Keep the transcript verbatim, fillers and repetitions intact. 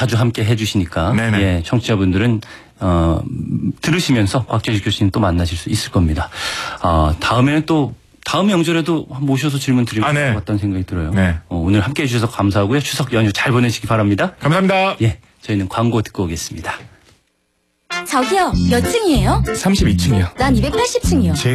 자주 함께 해주시니까 네네. 예, 청취자분들은 어, 들으시면서 곽재식 교수님 또 만나실 수 있을 겁니다. 어, 다음에는 또 다음 명절에도 모셔서 질문 드릴 아, 네. 것 같다는 생각이 들어요. 네. 어, 오늘 함께해 주셔서 감사하고요. 추석 연휴 잘 보내시기 바랍니다. 감사합니다. 예, 저희는 광고 듣고 오겠습니다. 저기요, 몇 층이에요? 삼십이 층이요. 난 이백팔십 층이요.